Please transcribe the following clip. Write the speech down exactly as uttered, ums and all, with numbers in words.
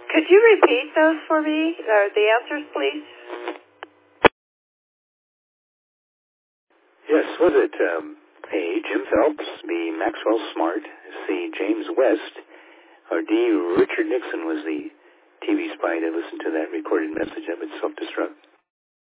Could you repeat those for me, uh, the answers, please? Yes, was it um, A, Jim Phelps, B, Maxwell Smart, C, James West, or D, Richard Nixon was the T V spy that listened to that recorded message that would self-destruct?